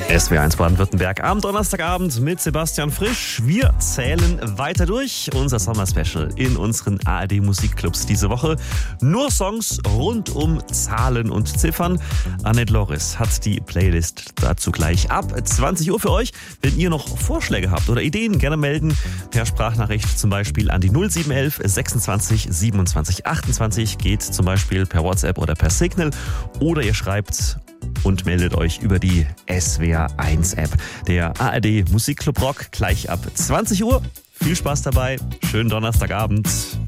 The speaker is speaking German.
SWR1 Baden-Württemberg am Donnerstagabend mit Sebastian Frisch. Wir zählen weiter durch unser Sommer-Special in unseren ARD-Musikclubs diese Woche. Nur Songs rund um Zahlen und Ziffern. Annette Loris hat die Playlist dazu gleich ab 20 Uhr für euch. Wenn ihr noch Vorschläge habt oder Ideen, gerne melden. Per Sprachnachricht zum Beispiel an die 0711 26 27 28. Geht zum Beispiel per WhatsApp oder per Signal. Oder ihr schreibt und meldet euch über die SWR1-App. Der ARD Musikclub Rock gleich ab 20 Uhr. Viel Spaß dabei. Schönen Donnerstagabend.